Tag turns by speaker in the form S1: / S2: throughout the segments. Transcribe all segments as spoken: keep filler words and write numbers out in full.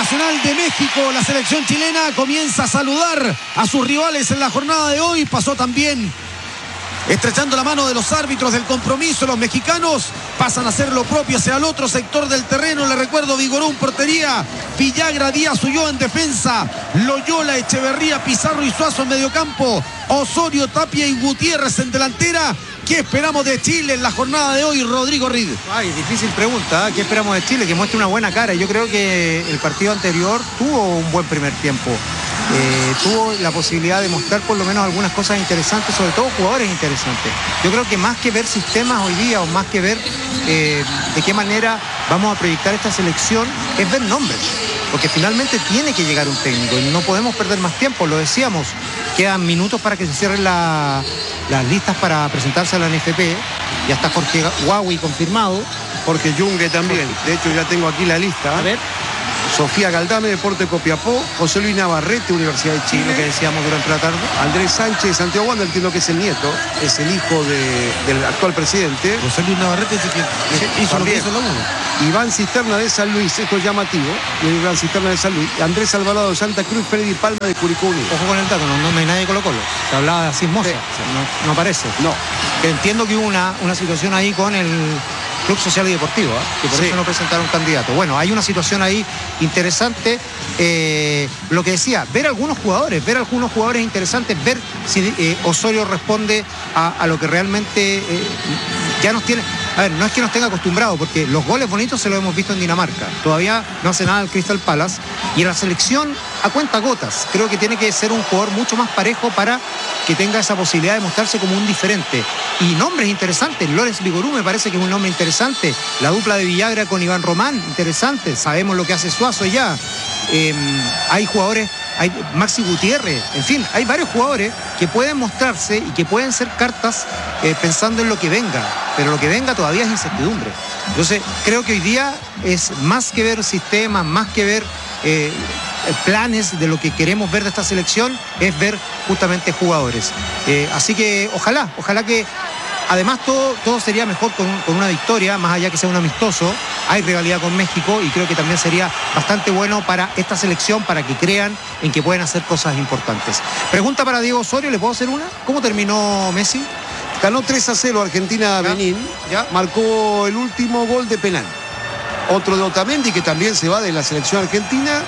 S1: Nacional de México. La selección chilena comienza a saludar a sus rivales en la jornada de hoy. Pasó también estrechando la mano de los árbitros del compromiso. Los mexicanos pasan a hacer lo propio hacia el otro sector del terreno. Le recuerdo, Vigoró en portería, Villagra, Díaz, Ulloa en defensa, Loyola, Echeverría, Pizarro y Suazo en mediocampo, Osorio, Tapia y Gutiérrez en delantera. ¿Qué esperamos de Chile en la jornada de hoy, Rodrigo Reed?
S2: Ay, difícil pregunta, ¿eh? ¿Qué esperamos de Chile? Que muestre una buena cara. Yo creo que el partido anterior tuvo un buen primer tiempo. Eh, tuvo la posibilidad de mostrar por lo menos algunas cosas interesantes, sobre todo jugadores interesantes. Yo creo que más que ver sistemas hoy día o más que ver eh, de qué manera vamos a proyectar esta selección, es ver nombres, porque finalmente tiene que llegar un técnico y no podemos perder más tiempo. Lo decíamos, quedan minutos para que se cierren la, las listas para presentarse a la N F P. Ya está Jorge Huawei confirmado,
S3: Jorge Yungue también. De hecho ya tengo aquí la lista.
S2: a ver,
S3: Sofía Galdame, Deporte Copiapó, José Luis Navarrete, Universidad de
S2: sí,
S3: Chile,
S2: lo que decíamos durante la tarde.
S3: Andrés Sánchez, Santiago Wander, entiendo que es el nieto, es el hijo de, del actual presidente.
S1: José Luis Navarrete dice que
S3: Sí,
S1: hizo lo que
S3: también.
S1: hizo la uno.
S3: Iván Cisterna de San Luis, esto es llamativo, Iván Cisterna de San Luis, Andrés Alvarado de Santa Cruz, Freddy Palma de Curicó Unido.
S2: Ojo con el dato, no, no, no hay nadie de Colo Colo. Se hablaba de Asís Moza,
S3: Sí.
S2: o sea, no, no aparece.
S3: No,
S2: Que entiendo que hubo una, una situación ahí con el Club Social y Deportivo, ¿eh? Que por
S3: Sí.
S2: eso no presentaron candidato. Bueno, hay una situación ahí interesante. Eh, lo que decía, ver algunos jugadores, ver algunos jugadores interesantes, ver si eh, Osorio responde a, a lo que realmente eh, ya nos tiene. A ver, no es que nos tenga acostumbrado, porque los goles bonitos se los hemos visto en Dinamarca. Todavía no hace nada el Crystal Palace. Y en la selección a cuenta gotas. Creo que tiene que ser un jugador mucho más parejo para que tenga esa posibilidad de mostrarse como un diferente. Y nombres interesantes. Lorenz Vigorú me parece que es un nombre interesante. La dupla de Villagra con Iván Román, interesante. Sabemos lo que hace Suazo ya. Eh, hay jugadores, hay Maxi Gutiérrez, en fin, hay varios jugadores que pueden mostrarse y que pueden ser cartas eh, pensando en lo que venga, pero lo que venga todavía es incertidumbre. Entonces, creo que hoy día es más que ver sistemas, más que ver eh, planes de lo que queremos ver de esta selección, es ver justamente jugadores. Eh, así que ojalá, ojalá que además todo, todo sería mejor con, con una victoria, más allá que sea un amistoso. Hay rivalidad con México y creo que también sería bastante bueno para esta selección, para que crean en que pueden hacer cosas importantes. Pregunta para Diego Osorio, ¿le puedo hacer una? ¿Cómo terminó Messi?
S3: ganó tres a cero Argentina
S2: Ya,
S3: Benín,
S2: ya.
S3: marcó el último gol de penal. Otro de Otamendi, que también se va de la selección argentina.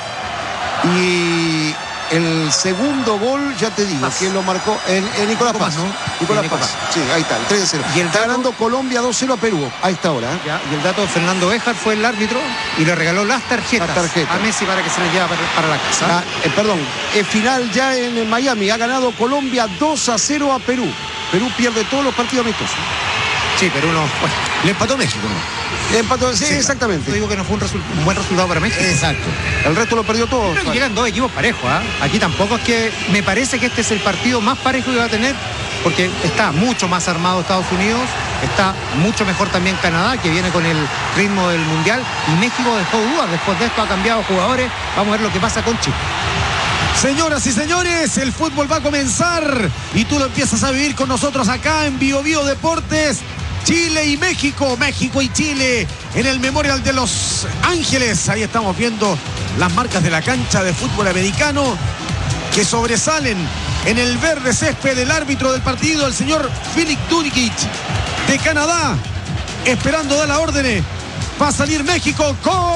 S3: Y el segundo gol, ya te digo,
S2: Paz.
S3: ¿quién lo marcó? El, el Nicolás
S2: Nicolás
S3: Paz.
S2: Paz, ¿no?
S3: Nicolás
S2: Sí,
S3: Paz.
S2: Nicolás.
S3: Sí, ahí está, el tres a cero.
S2: Y el
S3: Está
S2: dato-
S3: ganando Colombia dos cero a Perú a esta hora. ¿eh?
S2: Ya, y el dato, Fernando Béjar fue el árbitro y le regaló las tarjetas,
S3: Las tarjetas.
S2: a Messi para que se les lleve para, para la casa.
S3: Ah, eh, perdón, el final ya en Miami. Ha ganado Colombia dos a cero a Perú. Perú pierde todos los partidos amistosos.
S2: Sí, pero uno, bueno,
S1: Le empató México, ¿no?
S3: Empató, sí,
S2: yo
S3: exactamente.
S2: digo que no fue un, resul- un buen resultado para México.
S1: Exacto.
S3: El resto lo perdió todo.
S2: Creo que llegan dos equipos parejos, ¿ah? Aquí tampoco es que me parece que este es el partido más parejo que va a tener, porque está mucho más armado Estados Unidos, está mucho mejor también Canadá, que viene con el ritmo del Mundial, y México dejó dudas, después de esto ha cambiado jugadores. Vamos a ver lo que pasa con Chile.
S1: Señoras y señores, el fútbol va a comenzar y tú lo empiezas a vivir con nosotros acá en Bio Bio Deportes. Chile y México, México y Chile en el Memorial de Los Ángeles. Ahí estamos viendo las marcas de la cancha de fútbol americano que sobresalen en el verde césped del árbitro del partido, el señor Philip Durikic de Canadá, esperando dar la orden. Va a salir México,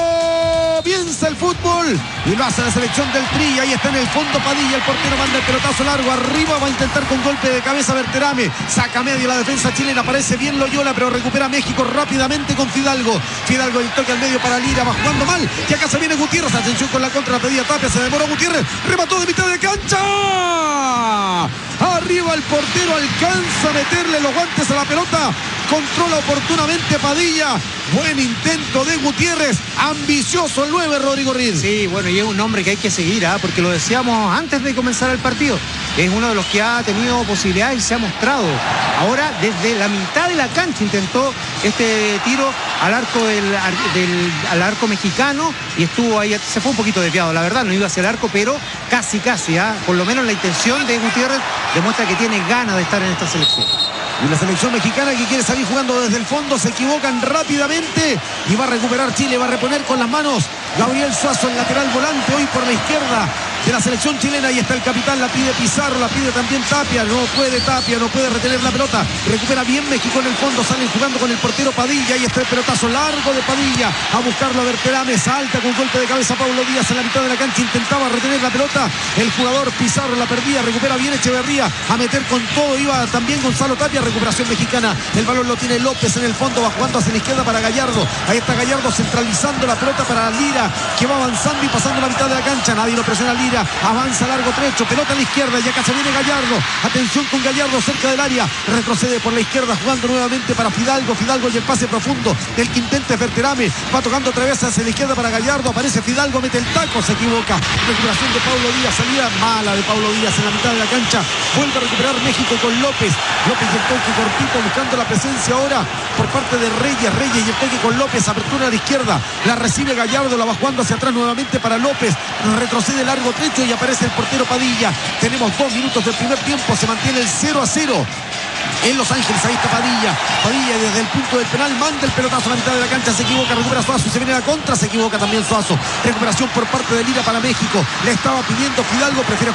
S1: comienza el fútbol y lo hace la selección del Tri. Ahí está en el fondo Padilla, el portero manda el pelotazo largo arriba, va a intentar con golpe de cabeza Berterame, saca medio la defensa chilena, aparece bien Loyola, pero recupera México rápidamente con Fidalgo. Fidalgo el toque al medio para Lira, va jugando mal, y acá se viene Gutiérrez, atención con la contra, la pedía Tapia, se demoró Gutiérrez, remató de mitad de cancha, arriba el portero, alcanza a meterle los guantes a la pelota, controla oportunamente Padilla. Buen intento de Gutiérrez, ambicioso el nueve, Rodrigo Riz.
S2: Sí, bueno, y es un nombre que hay que seguir, ¿ah? Porque lo decíamos antes de comenzar el partido. Es uno de los que ha tenido posibilidades y se ha mostrado. Ahora, desde la mitad de la cancha intentó este tiro al arco del, del al arco mexicano y estuvo ahí, se fue un poquito desviado, la verdad, no iba hacia el arco, pero casi, casi, ¿ah? Por lo menos la intención de Gutiérrez demuestra que tiene ganas de estar en esta selección.
S1: Y la selección mexicana que quiere salir jugando desde el fondo, se equivocan rápidamente y va a recuperar Chile, va a reponer con las manos Gabriel Suazo, el lateral volante, hoy por la izquierda de la selección chilena. Ahí está el capitán, la pide Pizarro, la pide también Tapia. No puede Tapia, no puede retener la pelota. Recupera bien México en el fondo, salen jugando con el portero Padilla. Ahí está el pelotazo largo de Padilla. A buscarlo a Berterame, salta con golpe de cabeza Pablo Díaz en la mitad de la cancha. Intentaba retener la pelota. El jugador Pizarro la perdía, recupera bien Echeverría. A meter con todo, iba también Gonzalo Tapia. Recuperación mexicana. El balón lo tiene López en el fondo, va jugando hacia la izquierda para Gallardo. Ahí está Gallardo centralizando la pelota para Lira, que va avanzando y pasando la mitad de la cancha. Nadie lo presiona a Lira. Avanza largo trecho, pelota a la izquierda, y acá se viene Gallardo. Atención con Gallardo cerca del área. Retrocede por la izquierda, jugando nuevamente para Fidalgo. Fidalgo y el pase profundo del que intenta Berterame. Va tocando otra vez hacia la izquierda para Gallardo. Aparece Fidalgo, mete el taco, se equivoca. Recuperación de Pablo Díaz, salida mala de Pablo Díaz en la mitad de la cancha. Vuelve a recuperar México con López. López y el toque cortito, buscando la presencia ahora por parte de Reyes. Reyes y el toque con López. Apertura a la izquierda. La recibe Gallardo, la va jugando hacia atrás nuevamente para López. Retrocede largo trecho y aparece el portero Padilla. Tenemos dos minutos del primer tiempo. Se mantiene el cero a cero en Los Ángeles. Ahí está Padilla. Padilla desde el punto del penal manda el pelotazo a la mitad de la cancha. Se equivoca, recupera Suazo y se viene a la contra. Se equivoca también Suazo. Recuperación por parte de Lira para México. Le estaba pidiendo Fidalgo, prefiere